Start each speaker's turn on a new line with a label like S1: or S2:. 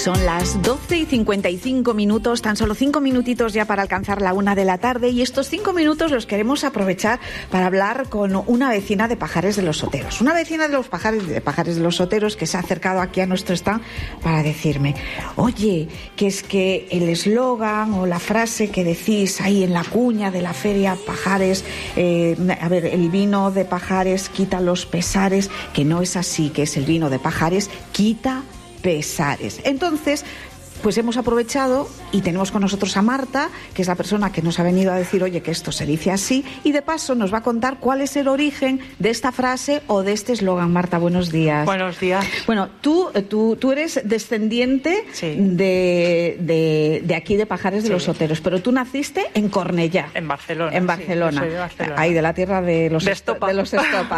S1: Son las 12:55, tan solo 5 minutitos ya para alcanzar la 1 de la tarde, y estos 5 minutos los queremos aprovechar para hablar con una vecina de Pajares de los Oteros. Una vecina de los Pajares de los Oteros que se ha acercado aquí a nuestro stand para decirme: oye, que es que el eslogan o la frase que decís ahí en la cuña de la feria Pajares, el vino de Pajares quita los pesares, que no es así, que es el vino de Pajares quita pesares. Entonces, pues hemos aprovechado y tenemos con nosotros a Marta, que es la persona que nos ha venido a decir, oye, que esto se dice así, y de paso nos va a contar cuál es el origen de esta frase o de este eslogan. Marta, buenos días.
S2: Buenos días.
S1: Bueno, tú eres descendiente de aquí, de Pajares de los Oteros, pero tú naciste en Cornellá.
S2: En Barcelona.
S1: En Barcelona.
S2: Sí, soy de Barcelona.
S1: Ahí, de la tierra de los Estopa.